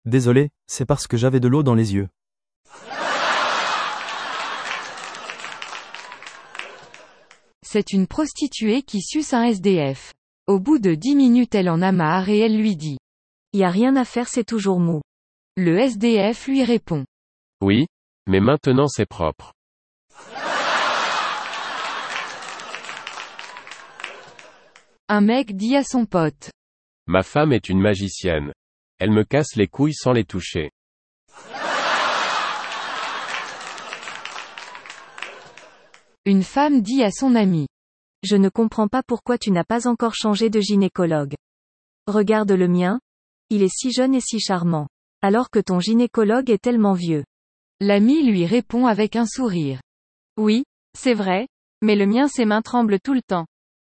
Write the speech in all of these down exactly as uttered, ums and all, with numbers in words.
Désolé, c'est parce que j'avais de l'eau dans les yeux. C'est une prostituée qui suce un S D F. Au bout de dix minutes elle en a marre et elle lui dit. Y a rien à faire, c'est toujours mou. Le S D F lui répond. Oui, mais maintenant c'est propre. Un mec dit à son pote. Ma femme est une magicienne. Elle me casse les couilles sans les toucher. Une femme dit à son ami. Je ne comprends pas pourquoi tu n'as pas encore changé de gynécologue. Regarde le mien. Il est si jeune et si charmant. Alors que ton gynécologue est tellement vieux. L'ami lui répond avec un sourire. Oui, c'est vrai, mais le mien ses mains tremblent tout le temps.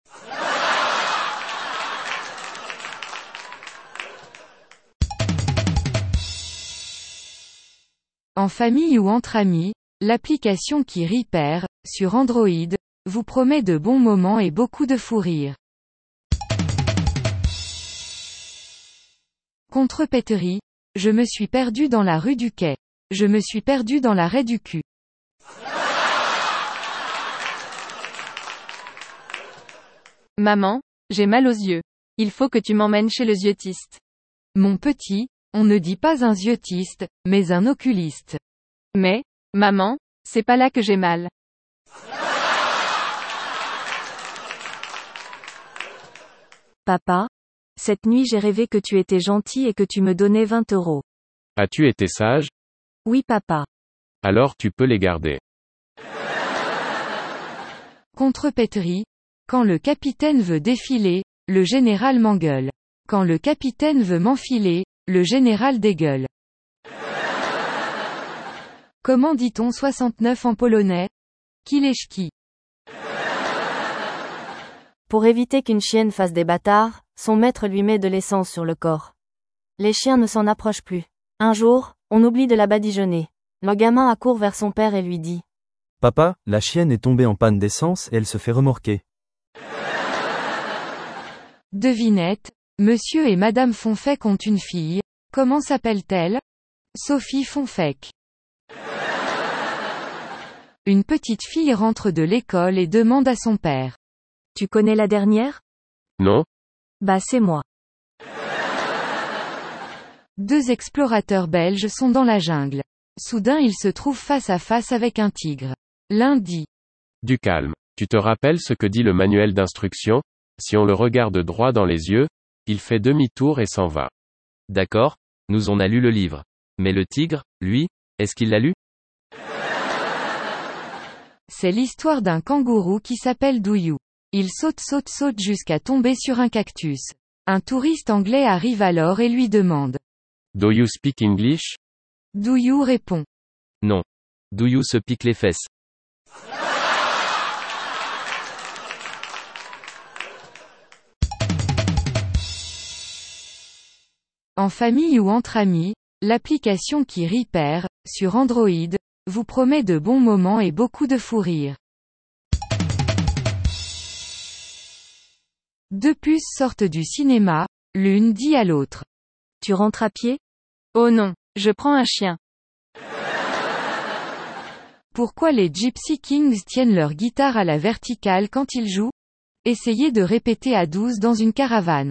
En famille ou entre amis, l'application qui rit perd, sur Android, vous promet de bons moments et beaucoup de fou rire. Contrepéterie, je me suis perdu dans la rue du Quai. Je me suis perdu dans l'arrêt du cul. Maman, j'ai mal aux yeux. Il faut que tu m'emmènes chez le yeux-tiste. Mon petit, on ne dit pas un yeux-tiste, mais un oculiste. Mais, maman, c'est pas là que j'ai mal. Papa, cette nuit j'ai rêvé que tu étais gentil et que tu me donnais vingt euros. As-tu été sage? Oui papa. Alors tu peux les garder. Contrepéterie, quand le capitaine veut défiler, le général m'engueule. Quand le capitaine veut m'enfiler, le général dégueule. Comment dit-on soixante-neuf en polonais? Kileszki. Pour éviter qu'une chienne fasse des bâtards, son maître lui met de l'essence sur le corps. Les chiens ne s'en approchent plus. Un jour, on oublie de la badigeonner. Le gamin accourt vers son père et lui dit. Papa, la chienne est tombée en panne d'essence et elle se fait remorquer. Devinette, Monsieur et Madame Fonfec ont une fille. Comment s'appelle-t-elle? Sophie Fonfec. Une petite fille rentre de l'école et demande à son père. Tu connais la dernière? Non? Bah c'est moi. Deux explorateurs belges sont dans la jungle. Soudain ils se trouvent face à face avec un tigre. L'un dit. Du calme. Tu te rappelles ce que dit le manuel d'instruction? Si on le regarde droit dans les yeux, il fait demi-tour et s'en va. D'accord, nous on a lu le livre. Mais le tigre, lui, est-ce qu'il l'a lu? C'est l'histoire d'un kangourou qui s'appelle Douyou. Il saute saute saute jusqu'à tomber sur un cactus. Un touriste anglais arrive alors et lui demande. Do you speak English? Douyou répond. Non. Douyou se pique les fesses. En famille ou entre amis, l'application qui rit perd, sur Android, vous promet de bons moments et beaucoup de fou rire. Deux puces sortent du cinéma, l'une dit à l'autre. Tu rentres à pied? Oh non, je prends un chien. Pourquoi les Gypsy Kings tiennent leur guitare à la verticale quand ils jouent? Essayez de répéter à douze dans une caravane.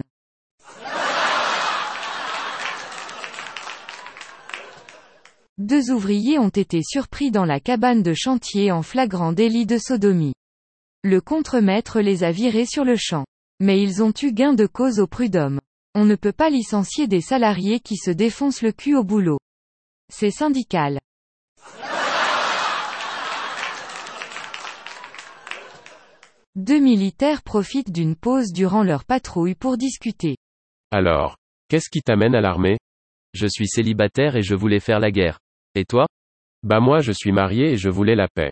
Deux ouvriers ont été surpris dans la cabane de chantier en flagrant délit de sodomie. Le contremaître les a virés sur le champ. Mais ils ont eu gain de cause au prud'homme. On ne peut pas licencier des salariés qui se défoncent le cul au boulot. C'est syndical. Deux militaires profitent d'une pause durant leur patrouille pour discuter. Alors, qu'est-ce qui t'amène à l'armée? Je suis célibataire et je voulais faire la guerre. Et toi? Bah moi je suis marié et je voulais la paix.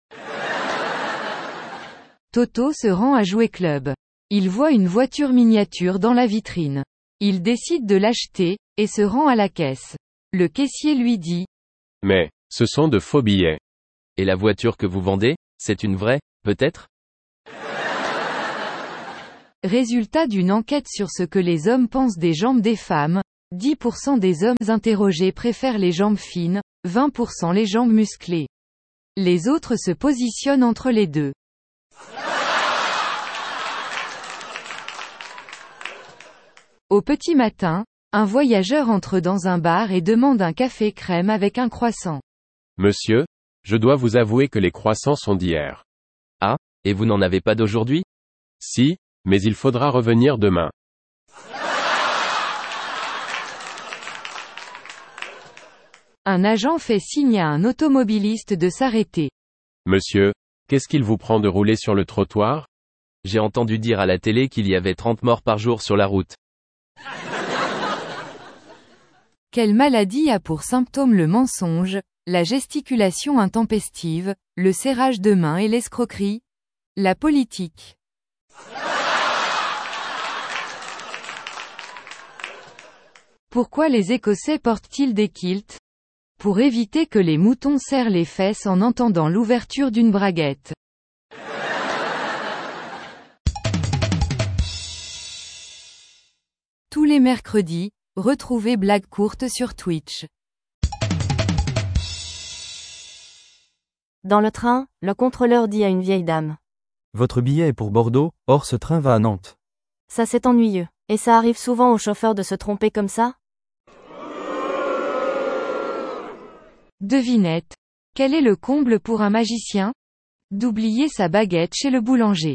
Toto se rend à Jouet Club. Il voit une voiture miniature dans la vitrine. Il décide de l'acheter, et se rend à la caisse. Le caissier lui dit. Mais, ce sont de faux billets. Et la voiture que vous vendez, c'est une vraie, peut-être? Résultat d'une enquête sur ce que les hommes pensent des jambes des femmes, dix pour cent des hommes interrogés préfèrent les jambes fines, vingt pour cent les jambes musclées. Les autres se positionnent entre les deux. Au petit matin, un voyageur entre dans un bar et demande un café crème avec un croissant. Monsieur, je dois vous avouer que les croissants sont d'hier. Ah, et vous n'en avez pas d'aujourd'hui? Si, mais il faudra revenir demain. Un agent fait signe à un automobiliste de s'arrêter. Monsieur, qu'est-ce qu'il vous prend de rouler sur le trottoir? J'ai entendu dire à la télé qu'il y avait trente morts par jour sur la route. Quelle maladie a pour symptômes le mensonge, la gesticulation intempestive, le serrage de main et l'escroquerie? La politique. Pourquoi les Écossais portent-ils des kilts? Pour éviter que les moutons serrent les fesses en entendant l'ouverture d'une braguette. Tous les mercredis, retrouvez Blague courte sur Twitch. Dans le train, le contrôleur dit à une vieille dame. Votre billet est pour Bordeaux, or ce train va à Nantes. Ça c'est ennuyeux. Et ça arrive souvent aux chauffeurs de se tromper comme ça? Devinette. Quel est le comble pour un magicien? D'oublier sa baguette chez le boulanger.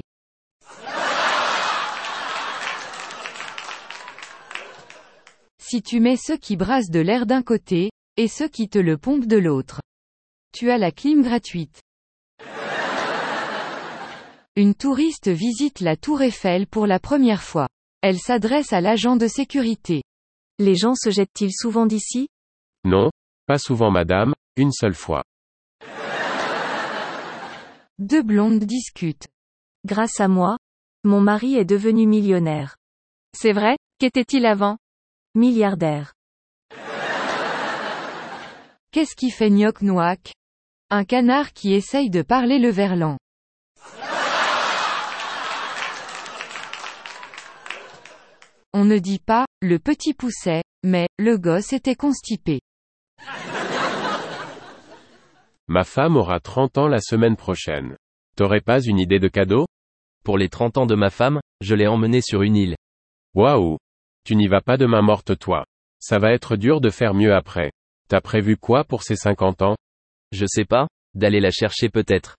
Si tu mets ceux qui brassent de l'air d'un côté, et ceux qui te le pompent de l'autre, tu as la clim gratuite. Une touriste visite la tour Eiffel pour la première fois. Elle s'adresse à l'agent de sécurité. Les gens se jettent-ils souvent d'ici? Non, pas souvent madame, une seule fois. Deux blondes discutent. Grâce à moi, mon mari est devenu millionnaire. C'est vrai? Qu'était-il avant? Milliardaire. Qu'est-ce qui fait gnoc-noac? Un canard qui essaye de parler le verlan. On ne dit pas, le petit poussait, mais, le gosse était constipé. Ma femme aura trente ans la semaine prochaine. T'aurais pas une idée de cadeau? Pour les trente ans de ma femme, je l'ai emmenée sur une île. Waouh! Tu n'y vas pas de main morte toi. Ça va être dur de faire mieux après. T'as prévu quoi pour ces cinquante ans? Je sais pas, d'aller la chercher peut-être.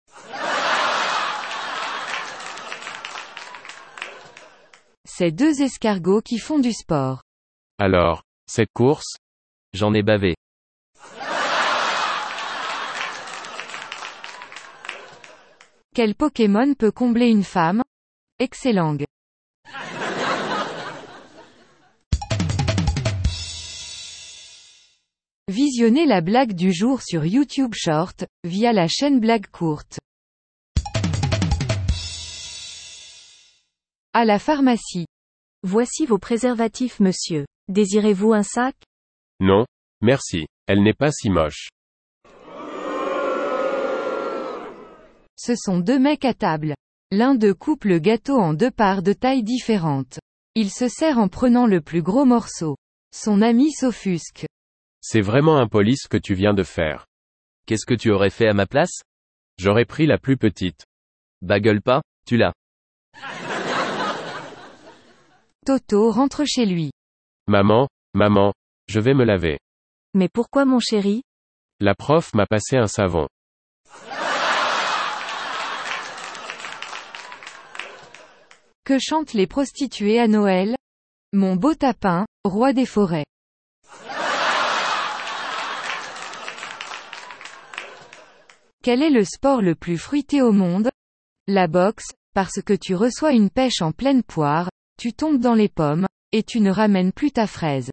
C'est deux escargots qui font du sport. Alors, cette course? J'en ai bavé. Quel Pokémon peut combler une femme? Excellent. Visionnez la blague du jour sur YouTube Short, via la chaîne Blague courte. À la pharmacie. Voici vos préservatifs monsieur. Désirez-vous un sac? Non, merci, elle n'est pas si moche. Ce sont deux mecs à table. L'un d'eux coupe le gâteau en deux parts de taille différentes. Il se sert en prenant le plus gros morceau. Son ami s'offusque. C'est vraiment impoli ce que tu viens de faire. Qu'est-ce que tu aurais fait à ma place? J'aurais pris la plus petite. Bah gueule pas, tu l'as. Toto rentre chez lui. Maman, maman, je vais me laver. Mais pourquoi mon chéri? La prof m'a passé un savon. Que chantent les prostituées à Noël? Mon beau tapin, roi des forêts. Quel est le sport le plus fruité au monde? La boxe, parce que tu reçois une pêche en pleine poire, tu tombes dans les pommes, et tu ne ramènes plus ta fraise.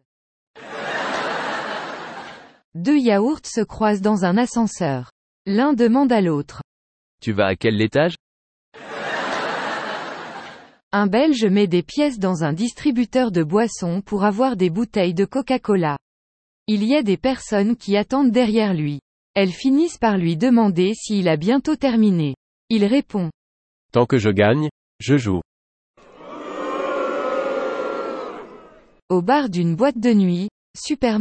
Deux yaourts se croisent dans un ascenseur. L'un demande à l'autre. Tu vas à quel étage? Un Belge met des pièces dans un distributeur de boissons pour avoir des bouteilles de Coca-Cola. Il y a des personnes qui attendent derrière lui. Elles finissent par lui demander s'il a bientôt terminé. Il répond. Tant que je gagne, je joue. Au bar d'une boîte de nuit, Superman